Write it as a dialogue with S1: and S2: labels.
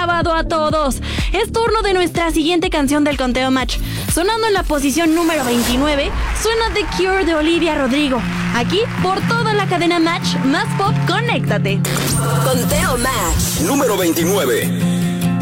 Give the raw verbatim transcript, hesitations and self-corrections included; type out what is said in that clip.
S1: sábado a todos. Es turno de nuestra siguiente canción del conteo Match. Sonando en la posición número veintinueve, suena The Cure de Olivia Rodrigo. Aquí, por toda la cadena Match, más pop, conéctate.
S2: Conteo Match.
S3: Número veintinueve.